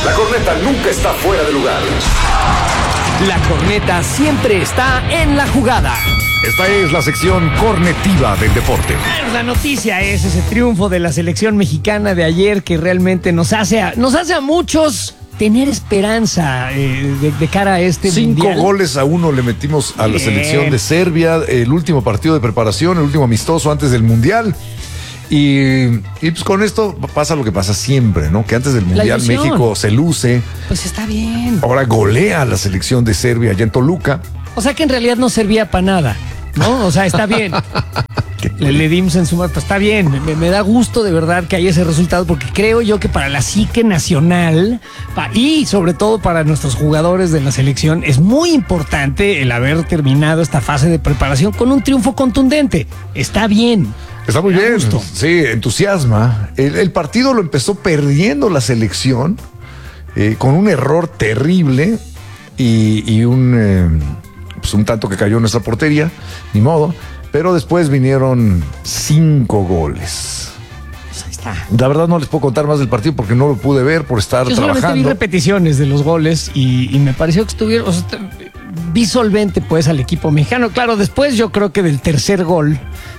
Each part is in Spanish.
La corneta nunca está fuera de lugar. La corneta siempre está en la jugada. Esta es la sección cornetiva del deporte. La noticia es ese triunfo de la selección mexicana de ayer que realmente nos hace a muchos tener esperanza de cara a este 5 mundial. 5-1 le metimos a la selección de Serbia, el último partido de preparación, el último amistoso antes del mundial. Y pues con esto pasa lo que pasa siempre, ¿no? Que antes del mundial México se luce. Pues está bien. Ahora golea a la selección de Serbia allá en Toluca. O sea que en realidad no servía para nada, ¿no? O sea, está bien. Le dimos en suma, pues está bien. Me da gusto de verdad que haya ese resultado, porque creo yo que para la psique nacional y sobre todo para nuestros jugadores de la selección es muy importante el haber terminado esta fase de preparación con un triunfo contundente. Está bien. Está muy bien, sí, entusiasma. El partido lo empezó perdiendo la selección con un error terrible y un tanto que cayó en nuestra portería, ni modo. Pero después vinieron 5 goles. Pues ahí está. La verdad no les puedo contar más del partido porque no lo pude ver por estar Yo trabajando. solamente vi repeticiones de los goles y me pareció que estuvieron... O sea, vi solvente pues al equipo mexicano. Claro, después yo creo que del tercer gol,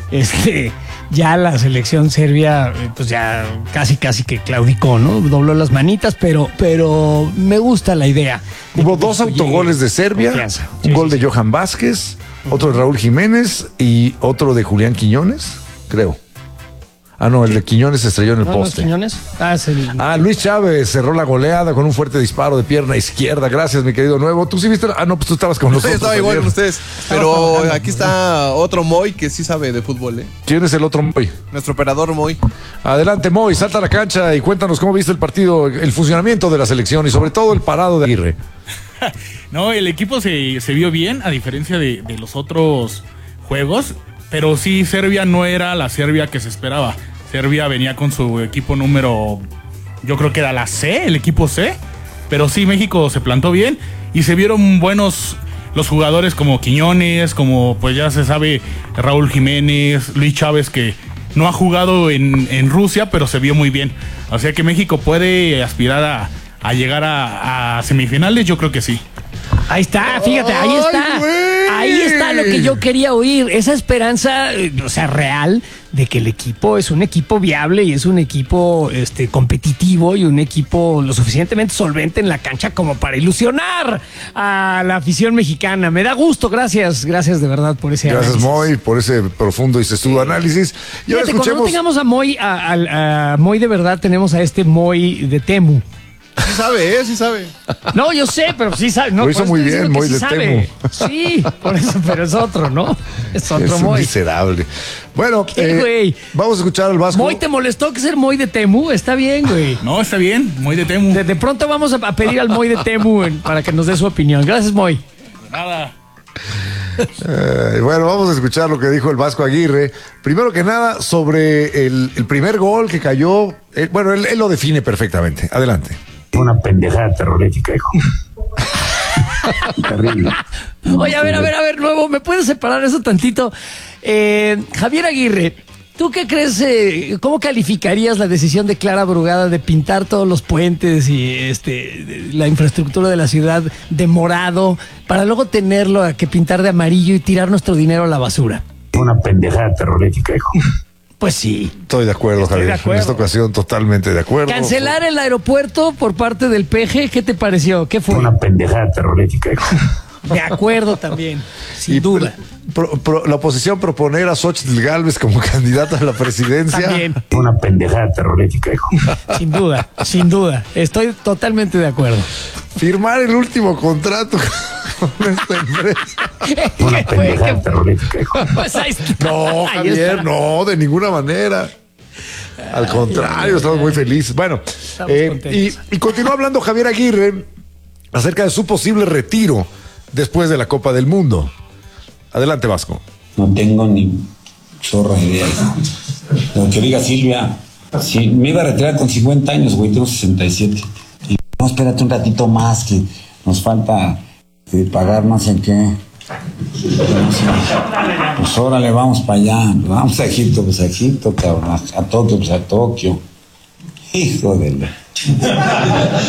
ya la selección serbia, pues ya casi que claudicó, ¿no? Dobló las manitas, pero me gusta la idea. Hubo 2 autogoles de Serbia, un gol de Johan Vázquez, otro de Raúl Jiménez y otro de Julián Quiñones, creo. Ah, no, el de Quiñones se estrelló en el poste. ¿Quiñones? Luis Chávez cerró la goleada con un fuerte disparo de pierna izquierda. Gracias, mi querido Nuevo. ¿Tú sí viste? No, pues tú estabas con nosotros. Yo estaba igual con ustedes. Pero aquí está otro Moy que sí sabe de fútbol, ¿eh? ¿Quién es el otro Moy? Nuestro operador Moy. Adelante, Moy, salta a la cancha y cuéntanos cómo viste el partido, el funcionamiento de la selección y sobre todo el parado de Aguirre. No, el equipo se vio bien, a diferencia de los otros juegos, pero sí, Serbia no era la Serbia que se esperaba. Serbia venía con su equipo número, yo creo que era la C, el equipo C, pero sí, México se plantó bien y se vieron buenos los jugadores como Quiñones, como pues ya se sabe, Raúl Jiménez, Luis Chávez, que no ha jugado en Rusia, pero se vio muy bien. O sea que México puede aspirar a llegar a semifinales, yo creo que sí. Ahí está, fíjate, ahí está. Ahí está lo que yo quería oír. Esa esperanza, o sea, real, de que el equipo es un equipo viable y es un equipo competitivo y un equipo lo suficientemente solvente en la cancha como para ilusionar a la afición mexicana. Me da gusto, gracias de verdad por ese análisis. Gracias, Moy, por ese profundo y sesudo análisis. Y ahora escuchemos... Cuando no tengamos a Moy, a Moy de verdad, tenemos a este Moy de Temu. Sí sabe, sí sabe. No, yo sé, pero sí sabe. No, lo hizo muy bien, Moy de Temu. Sí, por eso, pero es otro, ¿no? Es otro es Moy. Miserable. Bueno, vamos a escuchar al Vasco. Moy, ¿te molestó que ser Moy de Temu? Está bien, güey. No, está bien, Moy de Temu. De pronto vamos a pedir al Moy de Temu para que nos dé su opinión. Gracias, Moy. Nada. Bueno, vamos a escuchar lo que dijo el Vasco Aguirre. Primero que nada, sobre el primer gol que cayó. Bueno, él lo define perfectamente. Adelante. Una pendejada terrorífica, hijo. Terrible. Oye, a ver, Nuevo, ¿me puedes separar eso tantito? Javier Aguirre, ¿tú qué crees? ¿Cómo calificarías la decisión de Clara Brugada de pintar todos los puentes y la infraestructura de la ciudad de morado para luego tenerlo a que pintar de amarillo y tirar nuestro dinero a la basura? Una pendejada terrorífica, hijo. Pues sí. Estoy de acuerdo, Javier. De acuerdo. En esta ocasión totalmente de acuerdo. Cancelar el aeropuerto por parte del PG, ¿qué te pareció? ¿Qué fue? Una pendejada terrorífica, hijo. De acuerdo también, sin duda. La oposición proponer a Xóchitl Gálvez como candidata a la presidencia. También. Una pendejada terrorífica, hijo. Sin duda. Estoy totalmente de acuerdo. Firmar el último contrato con esta empresa. Una pendejada terrorífica, hijo. Pues ahí está. No, Javier, no, de ninguna manera. Al contrario, estamos muy felices. Bueno, y continúa hablando Javier Aguirre acerca de su posible retiro después de la Copa del Mundo. Adelante, Vasco. No tengo ni chorra de idea. Lo que diga Silvia, si me iba a retirar con 50 años, güey, tengo 67. Y no, espérate un ratito más, que nos falta pagar no sé qué. Pues órale, vamos para allá. Vamos a Egipto, pues a Egipto, cabrón. A Tokio, pues a Tokio. Hijo de la...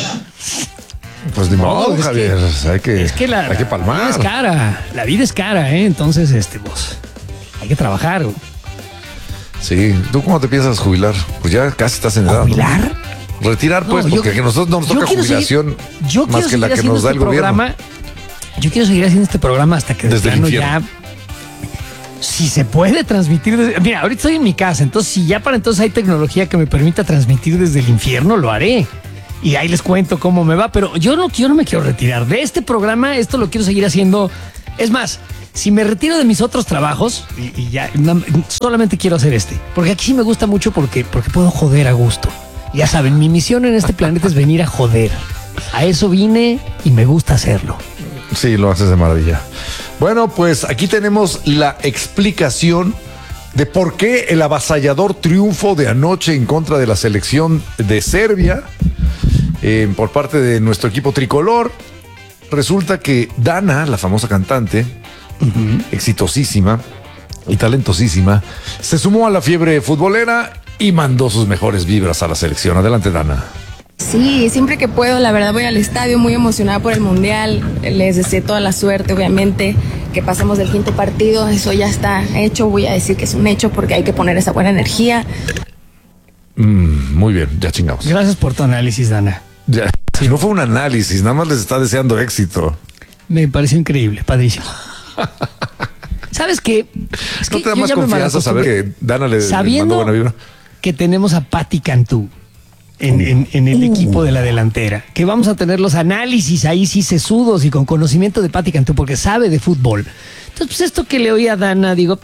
Pues ni modo, es Javier. Hay que la vida palmar. es cara. La vida es cara, ¿eh? Entonces, pues, hay que trabajar. Sí. ¿Tú cómo te piensas jubilar? Pues ya casi estás en edad. ¿Jubilar? ¿No? Retirar, pues, porque a nosotros no nos toca jubilación más que la que nos da el gobierno. Yo quiero seguir haciendo este programa hasta que desde el infierno. ya... Si se puede transmitir desde... Mira, ahorita estoy en mi casa, entonces si ya para entonces hay tecnología que me permita transmitir desde el infierno, lo haré. Y ahí les cuento cómo me va, pero yo no me quiero retirar de este programa, esto lo quiero seguir haciendo. Es más, si me retiro de mis otros trabajos, y ya solamente quiero hacer este, porque aquí sí me gusta mucho porque puedo joder a gusto. Ya saben, mi misión en este planeta es venir a joder. A eso vine y me gusta hacerlo. Sí, lo haces de maravilla. Bueno, pues aquí tenemos la explicación de por qué el avasallador triunfo de anoche en contra de la selección de Serbia por parte de nuestro equipo tricolor. Resulta que Dana, la famosa cantante, exitosísima y talentosísima, se sumó a la fiebre futbolera y mandó sus mejores vibras a la selección. Adelante, Dana. Sí, siempre que puedo, la verdad voy al estadio muy emocionada por el Mundial. Les deseo toda la suerte, obviamente, que pasemos del quinto partido. Eso ya está hecho, voy a decir que es un hecho porque hay que poner esa buena energía. Muy bien, ya chingamos. Gracias por tu análisis, Dana. Ya. Sí. No fue un análisis, nada más les está deseando éxito. Me pareció increíble, padrísimo. ¿Sabes qué? Es ¿No te da más confianza saber que Dana le mandó buena vibra? Que tenemos a Pati Cantú en el equipo de la delantera, que vamos a tener los análisis ahí sí sesudos y con conocimiento de Pati Cantú porque sabe de fútbol. Entonces, pues esto que le oí a Dana, digo,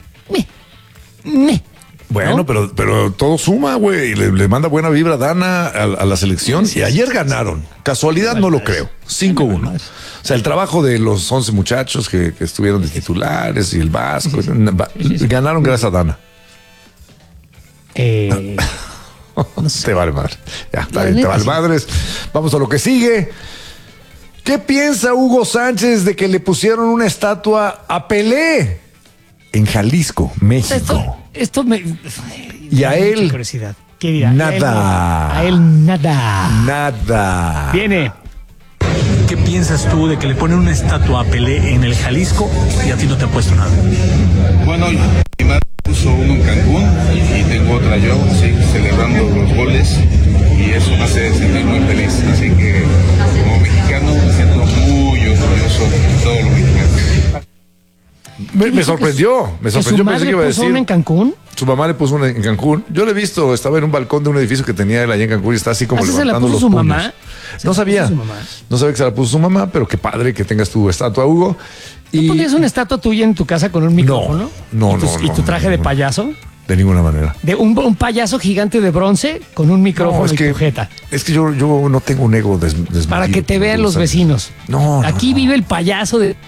Bueno, ¿no? pero todo suma, güey. Le manda buena vibra a Dana a la selección. Sí, y ayer ganaron. Casualidad no lo creo. 5-1. O sea, el trabajo de los 11 muchachos que estuvieron de titulares y el Vasco. Ganaron gracias a Dana. No sé. Te vale madre. Ya, está bien, te vale madres. Vamos a lo que sigue. ¿Qué piensa Hugo Sánchez de que le pusieron una estatua a Pelé en Jalisco, México? Esto me... Y a él... curiosidad. ¿Qué dirá? Nada. A él nada. Nada. Viene. ¿Qué piensas tú de que le ponen una estatua a Pelé en el Jalisco y a ti no te han puesto nada? Bueno, mi madre puso uno en Cancún y tengo otra yo, sí, celebrando los goles y eso me hace sentir muy feliz. Así que como mexicano me siento muy orgulloso de todos los mexicanos. Me sorprendió. Pensé que iba a decir. ¿Una en Cancún? Su mamá le puso una en Cancún. Yo le he visto, estaba en un balcón de un edificio que tenía él allá en Cancún y está así como levantando los puños. ¿Se la puso su mamá? No sabía. No sabía que se la puso su mamá, pero qué padre que tengas tu estatua, Hugo. ¿Tú pondrías una estatua tuya en tu casa con un micrófono? No. ¿Y tu traje de payaso? De ninguna manera. De un payaso gigante de bronce con un micrófono y sujeta. Es que yo no tengo un ego desmedido. Para que te vean los vecinos. Aquí vive el payaso de...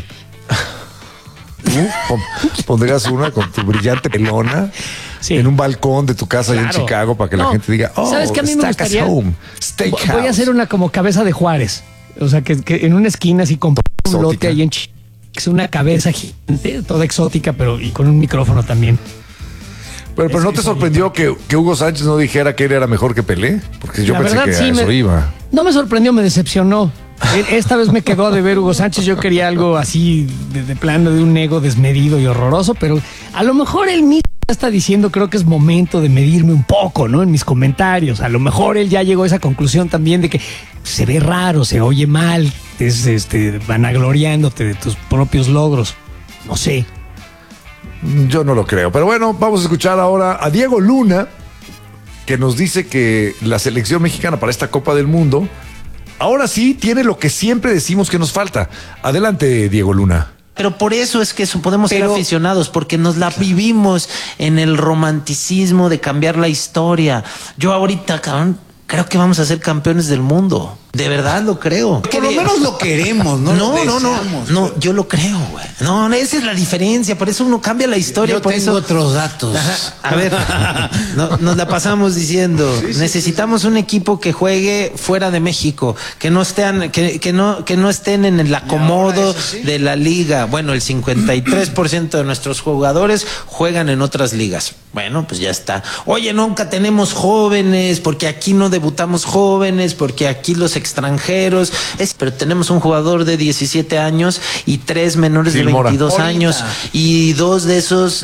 Pondrías una con tu brillante pelona en un balcón de tu casa allá en Chicago para que la gente diga, ¿sabes qué a mí me gustaría? Steakhouse. Voy a hacer una como cabeza de Juárez. O sea, que en una esquina así con un lote ahí en Chicago. Es una cabeza gigante, toda exótica, pero y con un micrófono también. Pero ¿no te sorprendió que Hugo Sánchez no dijera que él era mejor que Pelé? Porque yo pensé que a eso iba. No me sorprendió, me decepcionó. Esta vez me quedó de ver Hugo Sánchez. Yo quería algo así de plano, de un ego desmedido y horroroso, pero a lo mejor él mismo está diciendo, creo que es momento de medirme un poco, ¿no? En mis comentarios. A lo mejor él ya llegó a esa conclusión también de que se ve raro, se oye mal, es vanagloriándote de tus propios logros. No sé. Yo no lo creo. Pero bueno, vamos a escuchar ahora a Diego Luna, que nos dice que la selección mexicana para esta Copa del Mundo ahora sí tiene lo que siempre decimos que nos falta. Adelante, Diego Luna. Pero por eso es que podemos ser aficionados, porque nos la vivimos en el romanticismo de cambiar la historia. Yo ahorita, cabrón, creo que vamos a ser campeones del mundo. De verdad lo creo. Por lo menos lo queremos, ¿no? No, yo lo creo, güey. No, esa es la diferencia, por eso uno cambia la historia. Yo por tengo eso otros datos. Ajá. A ver, nos la pasamos diciendo, necesitamos un equipo que juegue fuera de México, que no estén, que no estén en el acomodo de la liga. Bueno, el 53% de nuestros jugadores juegan en otras ligas. Bueno, pues ya está. Oye, nunca tenemos jóvenes, porque aquí no debutamos jóvenes, porque aquí los extranjeros, pero tenemos un jugador de 17 años y 3 menores de 22 años, y 2 de esos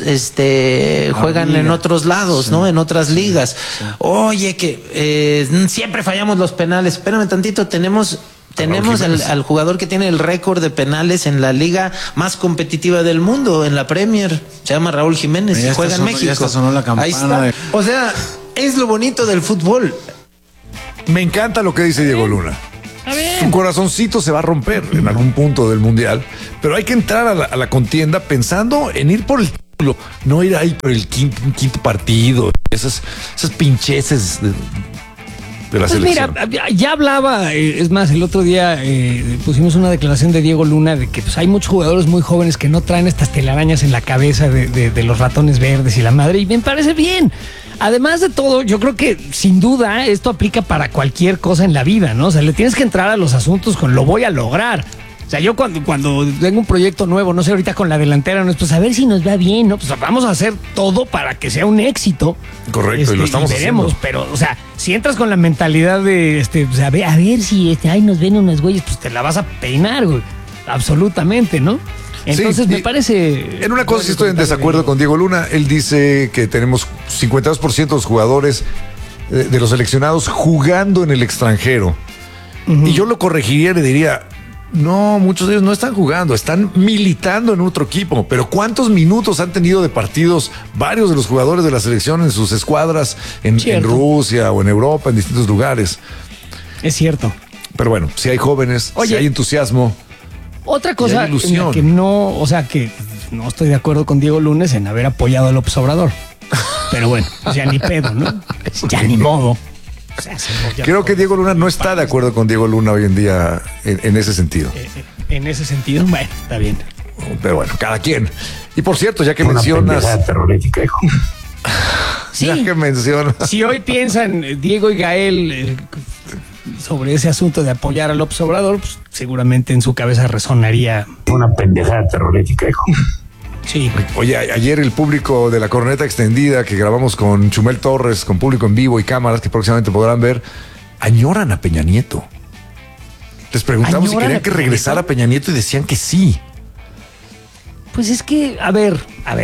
juegan en otros lados, ¿no? En otras ligas. Oye, que siempre fallamos los penales. Espérame tantito, tenemos al jugador que tiene el récord de penales en la liga más competitiva del mundo, en la Premier. Se llama Raúl Jiménez y juega en México. Ya sonó la campana. Ahí está. O sea, es lo bonito del fútbol. Me encanta lo que dice Diego Luna. Su corazoncito se va a romper en algún punto del mundial, pero hay que entrar a la contienda pensando en ir por el título, no ir ahí por el quinto partido, esas pincheces de la selección. Mira, ya hablaba, es más, el otro día pusimos una declaración de Diego Luna de que pues, hay muchos jugadores muy jóvenes que no traen estas telarañas en la cabeza de los ratones verdes y la madre, y me parece bien. Además de todo, yo creo que sin duda esto aplica para cualquier cosa en la vida, ¿no? O sea, le tienes que entrar a los asuntos con lo voy a lograr. O sea, yo cuando tengo un proyecto nuevo, no sé, ahorita con la delantera, no es pues a ver si nos va bien, ¿no? Pues vamos a hacer todo para que sea un éxito. Correcto, y lo estamos veremos, haciendo. pero, o sea, si entras con la mentalidad de, o sea, a ver si, ay, nos ven unos güeyes, pues te la vas a peinar, güey. Absolutamente, ¿no? Entonces me parece... En una cosa sí estoy en desacuerdo con Diego Luna. Él dice que tenemos 52% de los jugadores de los seleccionados jugando en el extranjero. Y yo lo corregiría y le diría, no, muchos de ellos no están jugando, están militando en otro equipo. Pero ¿cuántos minutos han tenido de partidos varios de los jugadores de la selección en sus escuadras en Rusia o en Europa, en distintos lugares? Es cierto. Pero bueno, si hay jóvenes, si hay entusiasmo. Otra cosa en la que no, o sea, que no estoy de acuerdo con Diego Luna en haber apoyado a López Obrador. Pero bueno, ya ni pedo, ¿no? Ya ni modo. O sea, creo que Diego Luna no está de acuerdo con Diego Luna hoy en día en ese sentido. En ese sentido, bueno, está bien. Pero bueno, cada quien. Y por cierto, ya que mencionas... terrorífica, hijo. Sí. Ya que mencionas... Si hoy piensan Diego y Gael sobre ese asunto de apoyar a López Obrador, pues seguramente en su cabeza resonaría una pendejada terrorífica, hijo. Sí. Oye, ayer el público de la Corneta Extendida que grabamos con Chumel Torres, con público en vivo y cámaras que próximamente podrán ver, añoran a Peña Nieto. Les preguntamos si querían que regresara Peña Nieto y decían que sí. Pues es que, a ver,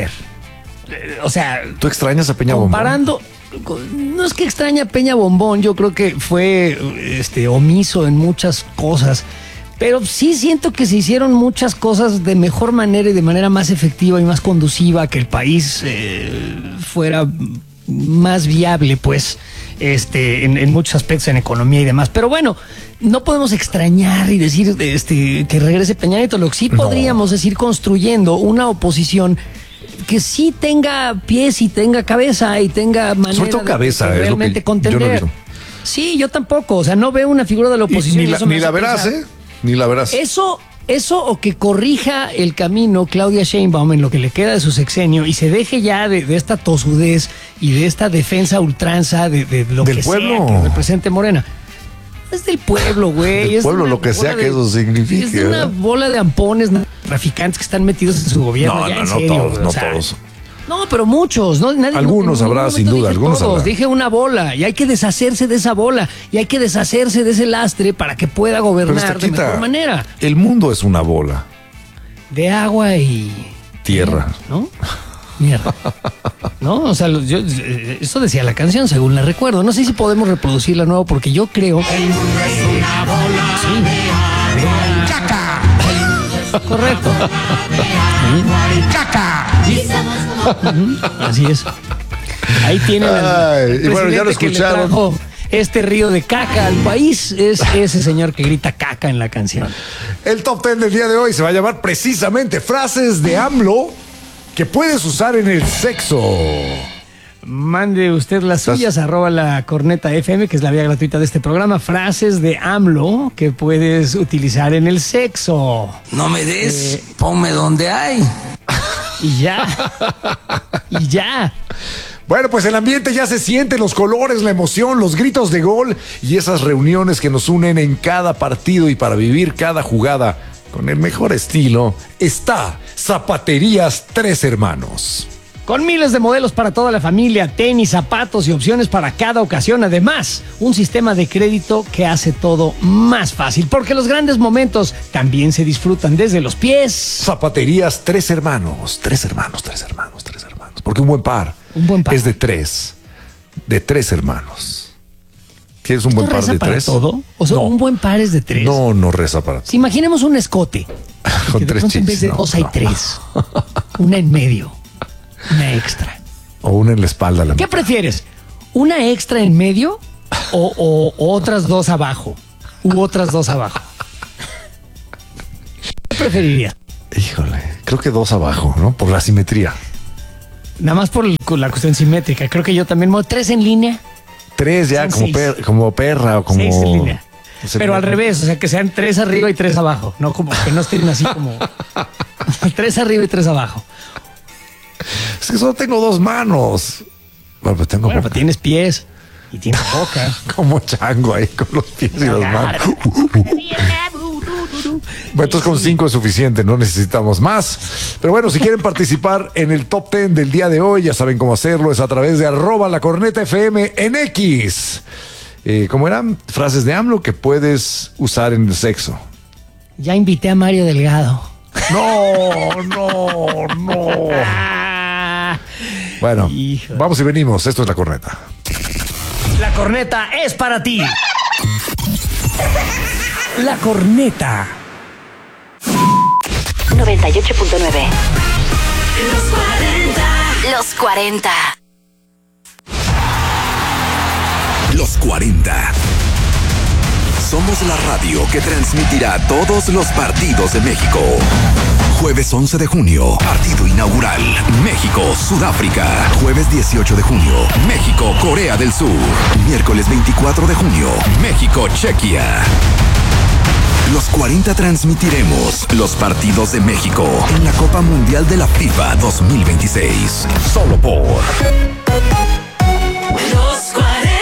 o sea... ¿Tú extrañas a Peña comparando, Bombón? No es que extraña a Peña Bombón, yo creo que fue omiso en muchas cosas, pero sí siento que se hicieron muchas cosas de mejor manera y de manera más efectiva y más conduciva, que el país fuera más viable, pues, en muchos aspectos, en economía y demás. Pero bueno, no podemos extrañar y decir que regrese Peña Nieto. Lo que sí podríamos es ir construyendo una oposición que sí tenga pies y tenga cabeza y tenga manera sobre todo cabeza, de realmente contender. Sí, yo tampoco, o sea, no veo una figura de la oposición. Ni la verás, ni la verás. Eso o que corrija el camino Claudia Sheinbaum en lo que le queda de su sexenio y se deje ya de esta tosudez y de esta defensa ultranza de lo del que pueblo. Sea que represente Morena. Es del pueblo, güey. Del pueblo, lo que sea que eso signifique. Es de una bola de ampones traficantes que están metidos en su gobierno. No todos, no todos. No, pero muchos, ¿no? Algunos habrá, sin duda, algunos habrá. Dije una bola y hay que deshacerse de esa bola y hay que deshacerse de ese lastre para que pueda gobernar de mejor manera. El mundo es una bola. De agua y... tierra. ¿No? Mierda. ¿No? O sea, eso decía la canción, según la recuerdo. No sé si podemos reproducirla nuevo porque yo creo... El mundo es una bola de caca. Correcto. Caca. Así es. Ahí tienen y bueno, ya lo escucharon. Este río de caca al país es ese señor que grita caca en la canción. El top 10 del día de hoy se va a llamar precisamente frases de AMLO que puedes usar en el sexo. Mande usted las suyas, @lacorneta.fm, que es la vía gratuita de este programa. Frases de AMLO que puedes utilizar en el sexo. No me des, ponme donde hay. Y ya. Y ya. Bueno, pues el ambiente ya se siente, los colores, la emoción, los gritos de gol y esas reuniones que nos unen en cada partido, y para vivir cada jugada con el mejor estilo está Zapaterías Tres Hermanos. Con miles de modelos para toda la familia, tenis, zapatos y opciones para cada ocasión. Además, un sistema de crédito que hace todo más fácil, porque los grandes momentos también se disfrutan desde los pies. Zapaterías Tres Hermanos. Porque un buen par es de tres hermanos. ¿Quieres un buen par de para tres? Todo? O sea, No. un buen par es de tres. No reza para Si imaginemos un escote. con Que de tres pronto en vez de chichis. dos hay tres. Una en medio. Una extra. O una en la espalda. ¿Qué prefieres? ¿Una extra en medio o otras dos abajo? U otras dos abajo. ¿Qué preferirías? Híjole, creo que dos abajo, ¿no? Por la simetría. Nada más por la cuestión simétrica. Creo que yo también. Tres en línea. Tres ya, Son como perra o como... 6 en línea. Se Pero me- al revés, o sea, que sean 3 arriba y 3 abajo. No como que no estén así como 3 arriba y 3 abajo. Es que solo tengo dos manos. Bueno, pues tengo Bueno, boca. pues tienes pies y tienes boca. Como chango ahí con los pies y las manos. Bueno, entonces con 5 es suficiente, no necesitamos más. Pero bueno, si quieren participar en el top 10 del día de hoy, ya saben cómo hacerlo, es a través de @lacornetafm en X. ¿Cómo eran? Frases de AMLO que puedes usar en el sexo. Ya invité a Mario Delgado. No. Bueno, Híjole. vamos y venimos. Esto es La Corneta. La corneta es para ti. La corneta. 98.9. Los 40. Los 40. Somos la radio que transmitirá todos los partidos de México. Jueves 11 de junio, partido inaugural. México-Sudáfrica. Jueves 18 de junio, México-Corea del Sur. Miércoles 24 de junio, México-Chequia. Los 40 transmitiremos los partidos de México en la Copa Mundial de la FIFA 2026. Solo por Los 40.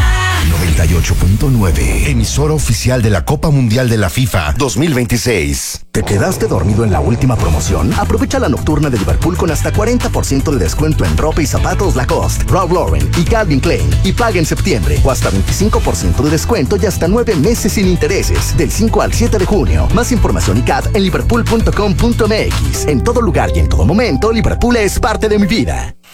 98.9, emisora oficial de la Copa Mundial de la FIFA 2026. ¿Te quedaste dormido en la última promoción? Aprovecha la nocturna de Liverpool con hasta 40% de descuento en ropa y zapatos Lacoste, Ralph Lauren y Calvin Klein. Y paga en septiembre, o hasta 25% de descuento y hasta 9 meses sin intereses, del 5 al 7 de junio. Más información y CAT en liverpool.com.mx. En todo lugar y en todo momento, Liverpool es parte de mi vida.